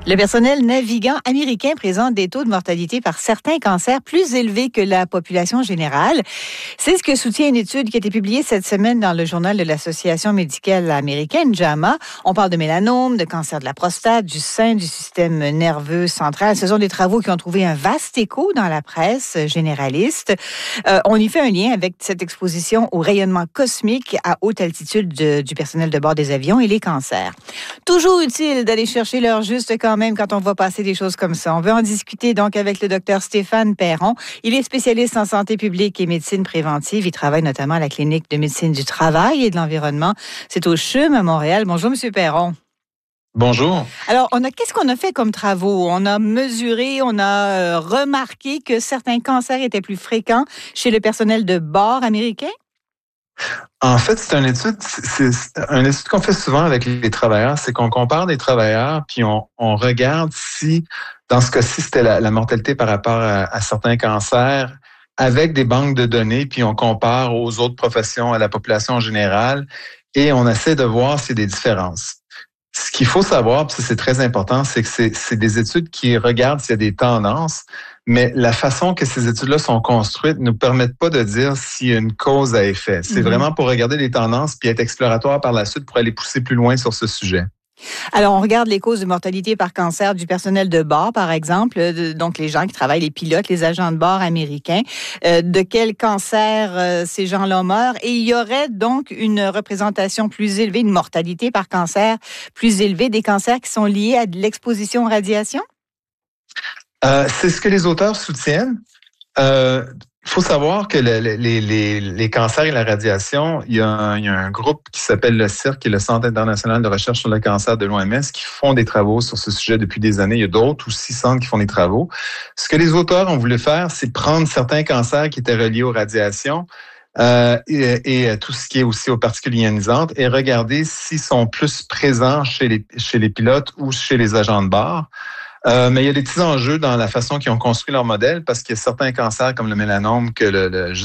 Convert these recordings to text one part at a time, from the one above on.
Le personnel navigant américain présente des taux de mortalité par certains cancers plus élevés que la population générale. C'est ce que soutient une étude qui a été publiée cette semaine dans le journal de l'Association médicale américaine, JAMA. On parle de mélanome, de cancer de la prostate, du sein, du système nerveux central. Ce sont des travaux qui ont trouvé un vaste écho dans la presse généraliste. On y fait un lien avec cette exposition au rayonnement cosmique à haute altitude du personnel de bord des avions et les cancers. Toujours utile d'aller chercher l'heure juste quand même quand on va passer des choses comme ça. On veut en discuter donc avec le docteur Stéphane Perron. Il est spécialiste en santé publique et médecine préventive. Il travaille notamment à la clinique de médecine du travail et de l'environnement. C'est au CHUM à Montréal. Bonjour, Monsieur Perron. Bonjour. Alors, qu'est-ce qu'on a fait comme travaux? On a mesuré, on a remarqué que certains cancers étaient plus fréquents chez le personnel de bord américain? En fait, c'est une étude qu'on fait souvent avec les travailleurs, c'est qu'on compare des travailleurs, puis on regarde si, dans ce cas-ci, c'était la mortalité par rapport à certains cancers, avec des banques de données, puis on compare aux autres professions, à la population en général, et on essaie de voir s'il y a des différences. Ce qu'il faut savoir, puis c'est très important, c'est que c'est des études qui regardent s'il y a des tendances, mais la façon que ces études-là sont construites ne nous permettent pas de dire s'il y a une cause à effet. C'est vraiment pour regarder les tendances puis être exploratoire par la suite pour aller pousser plus loin sur ce sujet. Alors, on regarde les causes de mortalité par cancer du personnel de bord, par exemple, donc les gens qui travaillent, les pilotes, les agents de bord américains. De quel cancer ces gens-là meurent? Et il y aurait donc une représentation plus élevée, une mortalité par cancer plus élevée des cancers qui sont liés à de l'exposition aux radiations? C'est ce que les auteurs soutiennent. Il faut savoir que les cancers et la radiation, il y a un groupe qui s'appelle le CIRC, qui est le Centre international de recherche sur le cancer de l'OMS, qui font des travaux sur ce sujet depuis des années. Il y a d'autres aussi centres qui font des travaux. Ce que les auteurs ont voulu faire, c'est prendre certains cancers qui étaient reliés aux radiations et tout ce qui est aussi aux particules ionisantes et regarder s'ils sont plus présents chez les pilotes ou chez les agents de bord. Mais il y a des petits enjeux dans la façon qu'ils ont construit leur modèle parce qu'il y a certains cancers comme le mélanome que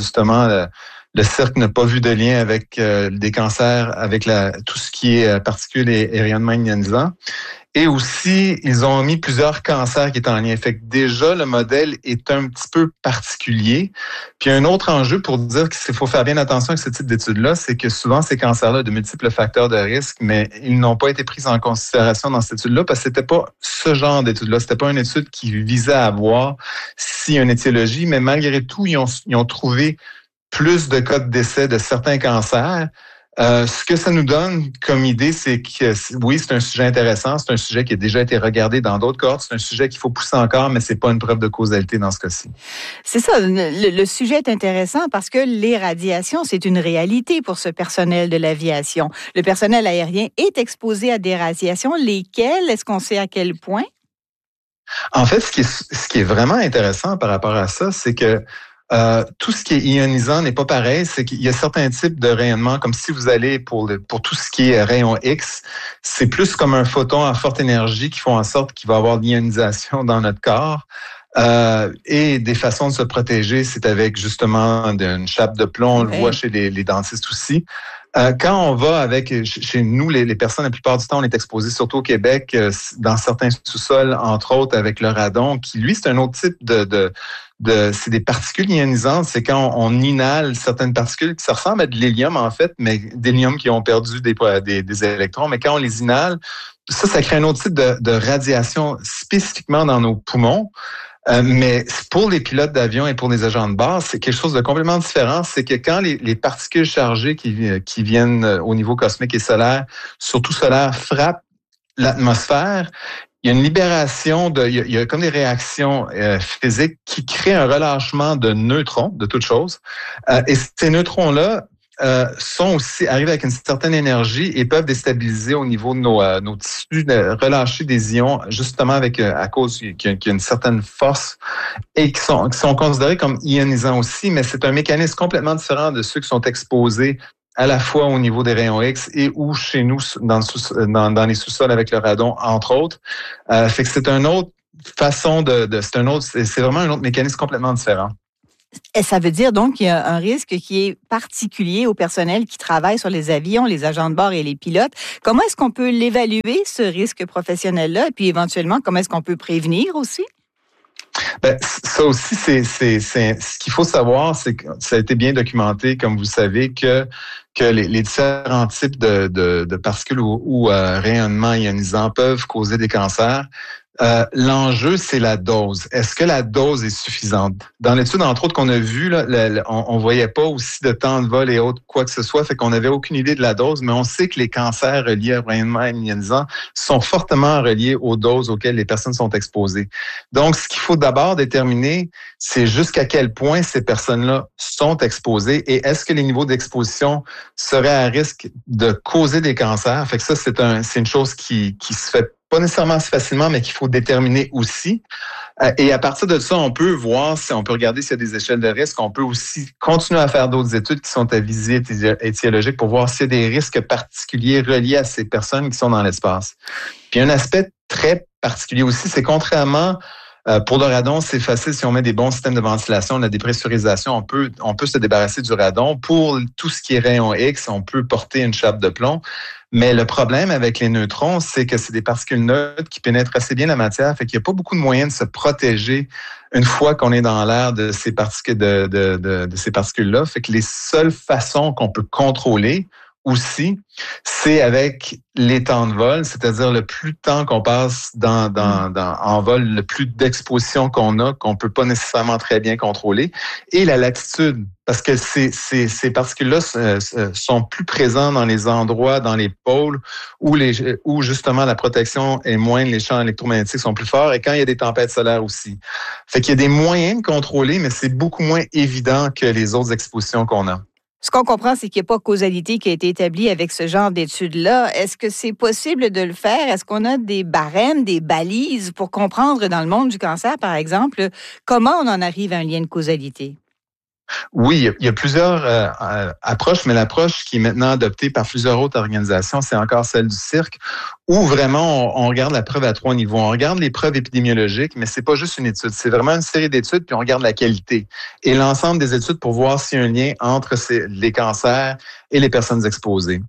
le CIRC n'a pas vu de lien avec des cancers avec tout ce qui est particules et rayonnement ionisant. Et aussi, ils ont mis plusieurs cancers qui étaient en lien. Fait que déjà, le modèle est un petit peu particulier. Puis un autre enjeu pour dire qu'il faut faire bien attention avec ce type d'études-là, c'est que souvent, ces cancers-là ont de multiples facteurs de risque, mais ils n'ont pas été pris en considération dans cette étude-là parce que c'était pas ce genre d'étude-là. C'était pas une étude qui visait à voir s'il y a une étiologie, mais malgré tout, ils ont trouvé plus de cas de décès de certains cancers. Ce que ça nous donne comme idée, c'est que oui, c'est un sujet intéressant, c'est un sujet qui a déjà été regardé dans d'autres cohortes, c'est un sujet qu'il faut pousser encore, mais c'est pas une preuve de causalité dans ce cas-ci. C'est ça, le sujet est intéressant parce que les radiations, c'est une réalité pour ce personnel de l'aviation. Le personnel aérien est exposé à des radiations, lesquelles, est-ce qu'on sait à quel point? En fait, ce qui est vraiment intéressant par rapport à ça, c'est que tout ce qui est ionisant n'est pas pareil. C'est qu'il y a certains types de rayonnement, comme si vous allez pour tout ce qui est rayon X, c'est plus comme un photon à forte énergie qui font en sorte qu'il va y avoir de l'ionisation dans notre corps. Et des façons de se protéger, c'est avec justement une chape de plomb. On le voit chez les dentistes aussi. Quand on va avec, chez nous, les personnes, la plupart du temps, on est exposé, surtout au Québec, dans certains sous-sols, entre autres avec le radon, qui, lui, c'est un autre type c'est des particules ionisantes. C'est quand on inhale certaines particules qui ça ressemble à de l'hélium, en fait, mais d'hélium qui ont perdu des électrons. Mais quand on les inhale, ça crée un autre type de radiation spécifiquement dans nos poumons. Mais pour les pilotes d'avion et pour les agents de bord, c'est quelque chose de complètement différent. C'est que quand les particules chargées qui viennent au niveau cosmique et solaire, surtout solaire, frappent l'atmosphère, il y a une libération il y a comme des réactions physiques qui créent un relâchement de neutrons, de toute chose. Et ces neutrons-là arrivent avec une certaine énergie et peuvent déstabiliser au niveau de nos tissus, relâcher des ions, justement à cause qu'il y a une certaine force et qui sont considérés comme ionisants aussi, mais c'est un mécanisme complètement différent de ceux qui sont exposés à la fois au niveau des rayons X et ou chez nous dans les sous-sols avec le radon, entre autres. Fait que c'est une autre façon c'est vraiment un autre mécanisme complètement différent. Et ça veut dire donc qu'il y a un risque qui est particulier au personnel qui travaille sur les avions, les agents de bord et les pilotes. Comment est-ce qu'on peut l'évaluer, ce risque professionnel-là? Et puis éventuellement, comment est-ce qu'on peut prévenir aussi? Ben, ça aussi, c'est ce qu'il faut savoir, c'est que ça a été bien documenté, comme vous savez, que les différents types de particules ou rayonnements ionisants peuvent causer des cancers. L'enjeu, c'est la dose. Est-ce que la dose est suffisante? Dans l'étude, entre autres, qu'on a vue, on voyait pas aussi de temps de vol et autres, quoi que ce soit, fait qu'on n'avait aucune idée de la dose, mais on sait que les cancers reliés au rayonnement ionisant sont fortement reliés aux doses auxquelles les personnes sont exposées. Donc, ce qu'il faut d'abord déterminer, c'est jusqu'à quel point ces personnes-là sont exposées et est-ce que les niveaux d'exposition seraient à risque de causer des cancers? Fait que ça, c'est une chose qui se fait pas nécessairement assez facilement, mais qu'il faut déterminer aussi. Et à partir de ça, on peut voir si on peut regarder s'il y a des échelles de risque. On peut aussi continuer à faire d'autres études qui sont à visée étiologique pour voir s'il y a des risques particuliers reliés à ces personnes qui sont dans l'espace. Puis un aspect très particulier aussi, c'est contrairement pour le radon, c'est facile si on met des bons systèmes de ventilation, la dépressurisation, on peut se débarrasser du radon. Pour tout ce qui est rayon X, on peut porter une chape de plomb. Mais le problème avec les neutrons, c'est que c'est des particules neutres qui pénètrent assez bien la matière, fait qu'il n'y a pas beaucoup de moyens de se protéger une fois qu'on est dans l'air de ces particules de ces particules-là. Fait que les seules façons qu'on peut contrôler aussi, c'est avec les temps de vol, c'est-à-dire le plus de temps qu'on passe en vol, le plus d'exposition qu'on a, qu'on peut pas nécessairement très bien contrôler, et la latitude, parce que ces particules-là sont plus présentes dans les endroits, dans les pôles, où justement la protection est moindre, les champs électromagnétiques sont plus forts, et quand il y a des tempêtes solaires aussi. Fait qu'il y a des moyens de contrôler, mais c'est beaucoup moins évident que les autres expositions qu'on a. Ce qu'on comprend, c'est qu'il n'y a pas de causalité qui a été établie avec ce genre d'études-là. Est-ce que c'est possible de le faire? Est-ce qu'on a des barèmes, des balises pour comprendre dans le monde du cancer, par exemple, comment on en arrive à un lien de causalité? Oui, il y a plusieurs approches, mais l'approche qui est maintenant adoptée par plusieurs autres organisations, c'est encore celle du CIRC, où vraiment on regarde la preuve à 3 niveaux. On regarde les preuves épidémiologiques, mais c'est pas juste une étude, c'est vraiment une série d'études, puis on regarde la qualité et l'ensemble des études pour voir s'il y a un lien entre les cancers et les personnes exposées.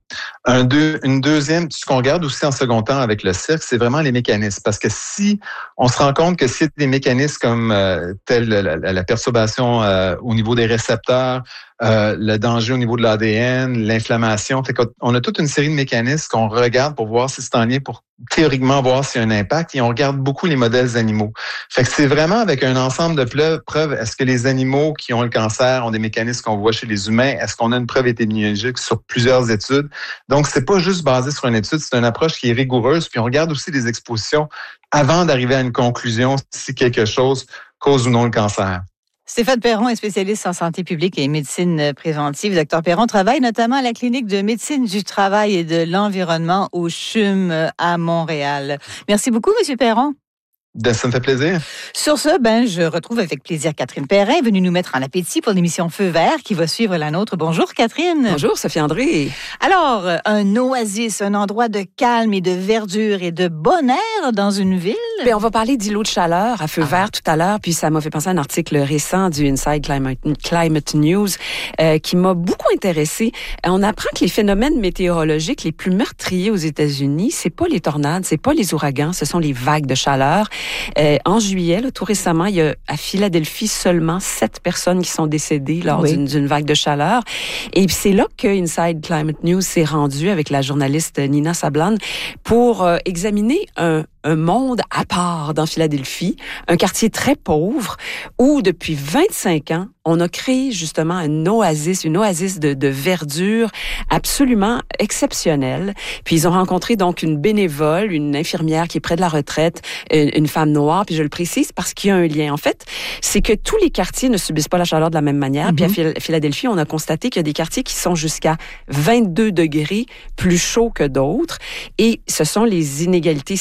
Une deuxième, ce qu'on regarde aussi en second temps avec le CIRC, c'est vraiment les mécanismes, parce que si on se rend compte que s'il y a des mécanismes comme tels la perturbation au niveau des récepteurs, le danger au niveau de l'ADN, l'inflammation. On a toute une série de mécanismes qu'on regarde pour voir si c'est en lien, pour théoriquement voir s'il y a un impact, et on regarde beaucoup les modèles animaux. Fait que c'est vraiment avec un ensemble de preuves. Est-ce que les animaux qui ont le cancer ont des mécanismes qu'on voit chez les humains? Est-ce qu'on a une preuve épidémiologique sur plusieurs études? Donc, c'est pas juste basé sur une étude, c'est une approche qui est rigoureuse, puis on regarde aussi les expositions avant d'arriver à une conclusion si quelque chose cause ou non le cancer. Stéphane Perron est spécialiste en santé publique et médecine préventive. Docteur Perron travaille notamment à la clinique de médecine du travail et de l'environnement au CHUM à Montréal. Merci beaucoup, Monsieur Perron. Ça me fait plaisir. Sur ce, je retrouve avec plaisir Catherine Perrin, venue nous mettre en appétit pour l'émission Feu vert qui va suivre la nôtre. Bonjour Catherine. Bonjour Sophie-André. Alors, un oasis, un endroit de calme et de verdure et de bon air dans une ville. Bien, on va parler d'îlots de chaleur à Feu vert tout à l'heure, puis ça m'a fait penser à un article récent du Inside Climate News qui m'a beaucoup intéressée. On apprend que les phénomènes météorologiques les plus meurtriers aux États-Unis, c'est pas les tornades, c'est pas les ouragans, ce sont les vagues de chaleur. En juillet, tout récemment, il y a à Philadelphie seulement 7 personnes qui sont décédées lors d'une vague de chaleur. Et c'est là que Inside Climate News s'est rendu avec la journaliste Nina Sablan pour examiner un monde à part dans Philadelphie, un quartier très pauvre où depuis 25 ans, on a créé justement une oasis de verdure absolument exceptionnelle. Puis ils ont rencontré donc une bénévole, une infirmière qui est près de la retraite, une femme noire, puis je le précise parce qu'il y a un lien. En fait, c'est que tous les quartiers ne subissent pas la chaleur de la même manière. Puis à Philadelphie, on a constaté qu'il y a des quartiers qui sont jusqu'à 22 degrés plus chauds que d'autres. Et ce sont les inégalités sociales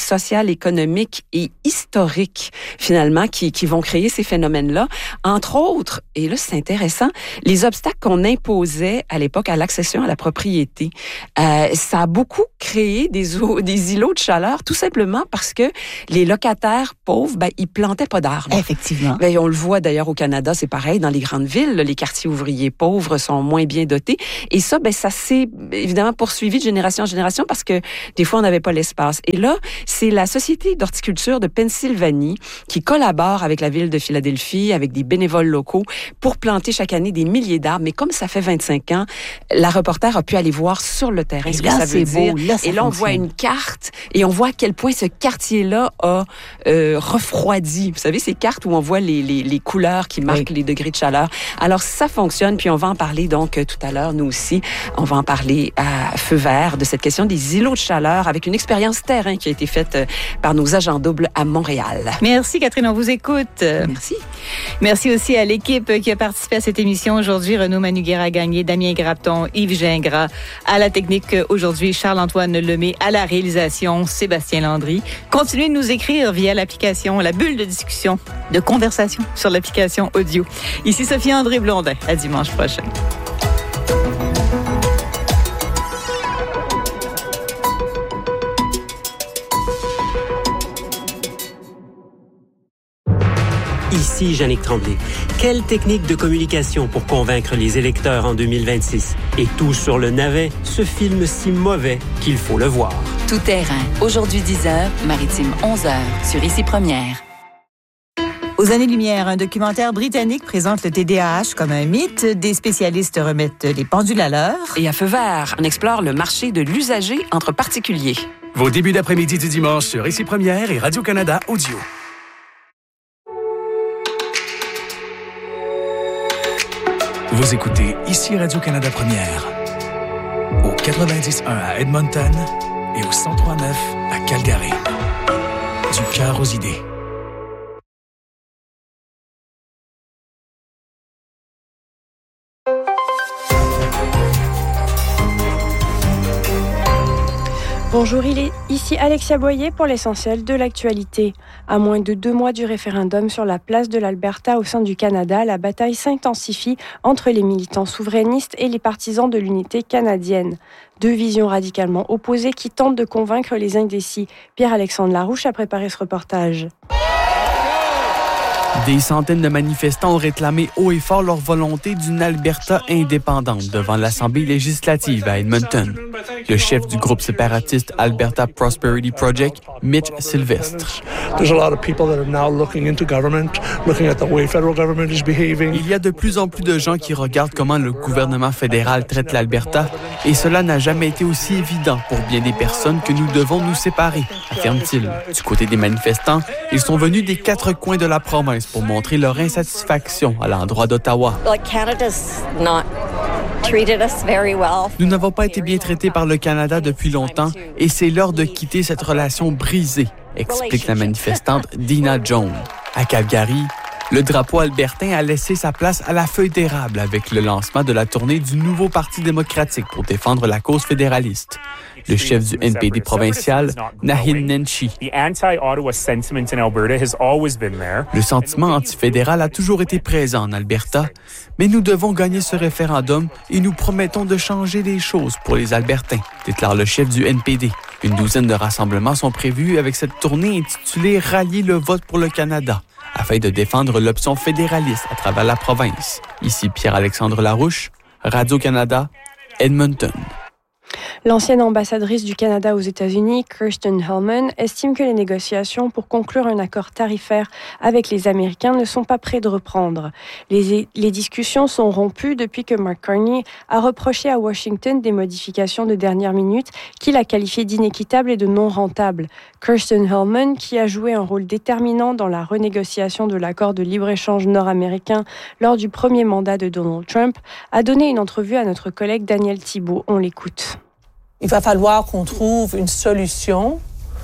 sociales, économiques et historiques, finalement, qui vont créer ces phénomènes-là. Entre autres, et là, c'est intéressant, les obstacles qu'on imposait à l'époque à l'accession à la propriété. Ça a beaucoup créé des îlots de chaleur, tout simplement parce que les locataires pauvres, ils plantaient pas d'arbres. Effectivement. On le voit d'ailleurs au Canada, c'est pareil, dans les grandes villes, les quartiers ouvriers pauvres sont moins bien dotés. Et ça, ça s'est évidemment poursuivi de génération en génération parce que des fois, on n'avait pas l'espace. Et là, c'est la Société d'horticulture de Pennsylvanie qui collabore avec la ville de Philadelphie, avec des bénévoles locaux, pour planter chaque année des milliers d'arbres. Mais comme ça fait 25 ans, la reporter a pu aller voir sur le terrain ce que ça veut dire. Beau. Là, et là, on voit une carte et on voit à quel point ce quartier-là a refroidi. Vous savez, ces cartes où on voit les couleurs qui marquent les degrés de chaleur. Alors, ça fonctionne, puis on va en parler donc tout à l'heure, nous aussi. On va en parler à feu vert de cette question des îlots de chaleur avec une expérience terrain qui a été faite par nos agents doubles à Montréal. Merci, Catherine, on vous écoute. Merci. Merci aussi à l'équipe qui a participé à cette émission aujourd'hui. Renaud Manuguera-Gagné, Damien Grapton, Yves Gingras. À la technique aujourd'hui, Charles-Antoine Lemay. À la réalisation, Sébastien Landry. Continuez de nous écrire via l'application, la bulle de discussion, de conversation sur l'application audio. Ici Sophie-André Blondin. À dimanche prochain. Ici Jannick Tremblay. Quelle technique de communication pour convaincre les électeurs en 2026? Et tout sur le navet, ce film si mauvais qu'il faut le voir. Tout terrain. Aujourd'hui 10h, Maritime 11h, sur Ici Première. Aux années-lumière, un documentaire britannique présente le TDAH comme un mythe. Des spécialistes remettent les pendules à l'heure. Et à feu vert, on explore le marché de l'usager entre particuliers. Vos débuts d'après-midi du dimanche sur Ici Première et Radio-Canada Audio. Vous écoutez Ici Radio-Canada Première, au 90.1 à Edmonton et au 103.9 à Calgary. Du cœur aux idées. Bonjour, il est ici Alexia Boyer pour l'essentiel de l'actualité. À moins de 2 mois du référendum sur la place de l'Alberta au sein du Canada, la bataille s'intensifie entre les militants souverainistes et les partisans de l'unité canadienne. 2 visions radicalement opposées qui tentent de convaincre les indécis. Pierre-Alexandre Larouche a préparé ce reportage. Des centaines de manifestants ont réclamé haut et fort leur volonté d'une Alberta indépendante devant l'Assemblée législative à Edmonton. Le chef du groupe séparatiste Alberta Prosperity Project, Mitch Sylvestre. Il y a de plus en plus de gens qui regardent comment le gouvernement fédéral traite l'Alberta et cela n'a jamais été aussi évident pour bien des personnes que nous devons nous séparer, affirme-t-il. Du côté des manifestants, ils sont venus des 4 coins de la province pour montrer leur insatisfaction à l'endroit d'Ottawa. Nous n'avons pas été bien traités par le Canada depuis longtemps et c'est l'heure de quitter cette relation brisée, explique la manifestante Dina Jones. À Calgary, le drapeau albertain a laissé sa place à la feuille d'érable avec le lancement de la tournée du nouveau Parti démocratique pour défendre la cause fédéraliste. Le chef du NPD provincial, Nahin Nenshi. Le sentiment antifédéral a toujours été présent en Alberta, mais nous devons gagner ce référendum et nous promettons de changer les choses pour les Albertains, déclare le chef du NPD. Une douzaine de rassemblements sont prévus avec cette tournée intitulée « Rallier le vote pour le Canada » afin de défendre l'option fédéraliste à travers la province. Ici Pierre-Alexandre Larouche, Radio-Canada, Edmonton. L'ancienne ambassadrice du Canada aux États-Unis, Kirsten Hellman, estime que les négociations pour conclure un accord tarifaire avec les Américains ne sont pas près de reprendre. Les discussions sont rompues depuis que Mark Carney a reproché à Washington des modifications de dernière minute qu'il a qualifiées d'inéquitables et de non rentables. Kirsten Hellman, qui a joué un rôle déterminant dans la renégociation de l'accord de libre-échange nord-américain lors du premier mandat de Donald Trump, a donné une entrevue à notre collègue Daniel Thibault. On l'écoute. Il va falloir qu'on trouve une solution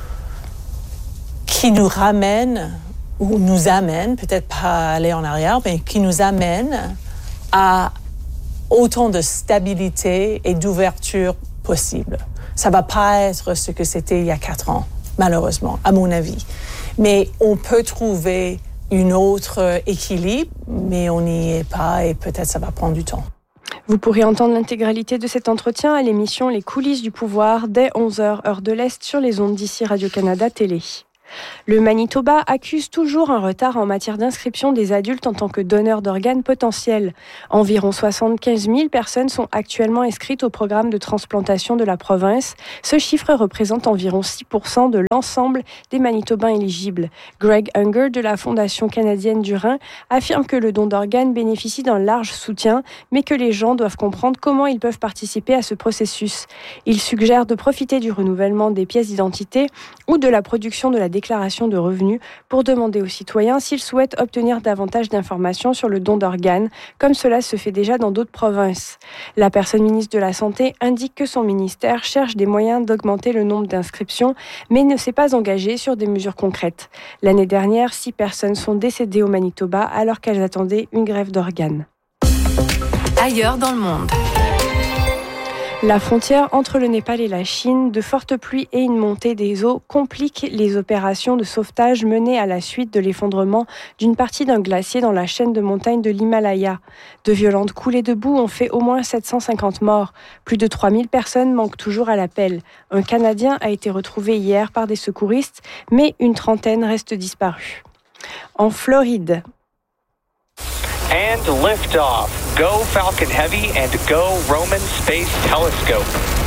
qui nous ramène, ou nous amène, peut-être pas aller en arrière, mais qui nous amène à autant de stabilité et d'ouverture possible. Ça va pas être ce que c'était il y a 4 ans. malheureusement, à mon avis. Mais on peut trouver un autre équilibre, mais on n'y est pas et peut-être ça va prendre du temps. Vous pourrez entendre l'intégralité de cet entretien à l'émission Les coulisses du pouvoir dès 11h heure de l'Est sur les ondes d'ici Radio-Canada Télé. Le Manitoba accuse toujours un retard en matière d'inscription des adultes en tant que donneurs d'organes potentiels. Environ 75 000 personnes sont actuellement inscrites au programme de transplantation de la province. Ce chiffre représente environ 6% de l'ensemble des Manitobains éligibles. Greg Unger de la Fondation canadienne du Rein affirme que le don d'organes bénéficie d'un large soutien, mais que les gens doivent comprendre comment ils peuvent participer à ce processus. Il suggère de profiter du renouvellement des pièces d'identité ou de la production de la déclaration de revenus pour demander aux citoyens s'ils souhaitent obtenir davantage d'informations sur le don d'organes, comme cela se fait déjà dans d'autres provinces. La personne ministre de la Santé indique que son ministère cherche des moyens d'augmenter le nombre d'inscriptions, mais ne s'est pas engagé sur des mesures concrètes. L'année dernière, 6 personnes sont décédées au Manitoba alors qu'elles attendaient une greffe d'organes. Ailleurs dans le monde. La frontière entre le Népal et la Chine, de fortes pluies et une montée des eaux compliquent les opérations de sauvetage menées à la suite de l'effondrement d'une partie d'un glacier dans la chaîne de montagnes de l'Himalaya. De violentes coulées de boue ont fait au moins 750 morts. Plus de 3000 personnes manquent toujours à l'appel. Un Canadien a été retrouvé hier par des secouristes, mais une trentaine restent disparus. En Floride. And liftoff. Go Falcon Heavy and go Roman Space Telescope.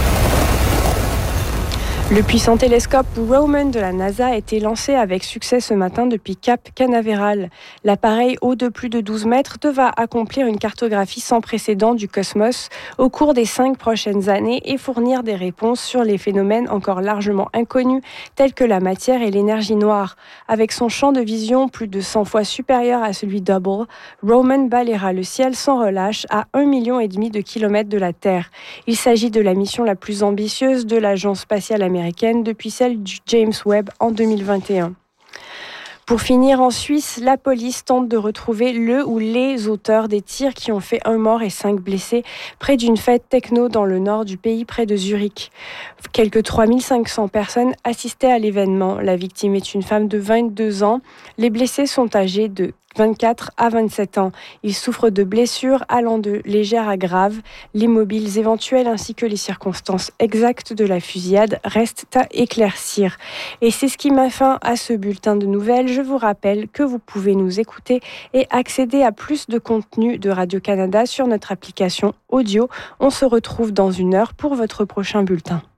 Le puissant télescope Roman de la NASA a été lancé avec succès ce matin depuis Cap Canaveral. L'appareil haut de plus de 12 mètres devra accomplir une cartographie sans précédent du cosmos au cours des 5 prochaines années et fournir des réponses sur les phénomènes encore largement inconnus tels que la matière et l'énergie noire. Avec son champ de vision plus de 100 fois supérieur à celui d'Hubble, Roman balayera le ciel sans relâche à 1,5 million de kilomètres de la Terre. Il s'agit de la mission la plus ambitieuse de l'Agence spatiale américaine depuis celle du James Webb en 2021. Pour finir, en Suisse, la police tente de retrouver le ou les auteurs des tirs qui ont fait 1 mort et 5 blessés près d'une fête techno dans le nord du pays, près de Zurich. Quelques 3500 personnes assistaient à l'événement. La victime est une femme de 22 ans. Les blessés sont âgés de 24 à 27 ans. Ils souffrent de blessures allant de légères à graves. Les mobiles éventuels ainsi que les circonstances exactes de la fusillade restent à éclaircir. Et c'est ce qui met fin à ce bulletin de nouvelles. Je vous rappelle que vous pouvez nous écouter et accéder à plus de contenu de Radio-Canada sur notre application audio. On se retrouve dans 1 heure pour votre prochain bulletin.